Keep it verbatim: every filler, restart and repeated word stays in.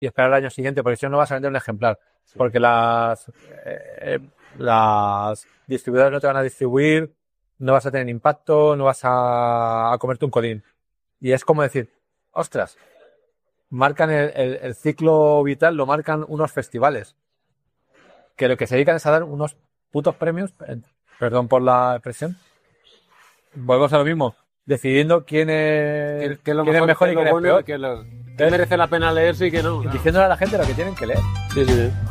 y esperar al año siguiente, porque si no, no vas a vender un ejemplar. Sí. Porque las, eh, las distribuidoras no te van a distribuir, no vas a tener impacto, no vas a, a comerte un codín. Y es como decir, ostras, marcan el, el, el ciclo vital, lo marcan unos festivales. Que lo que se dedican es a dar unos putos premios, eh, perdón por la expresión, volvemos a lo mismo, decidiendo quién es, que, que lo quién mejor, es mejor que y quién lo es bueno, peor. Que, lo, que merece la pena leerse y que no. Diciéndole a la gente lo que tienen que leer. Sí, sí, sí.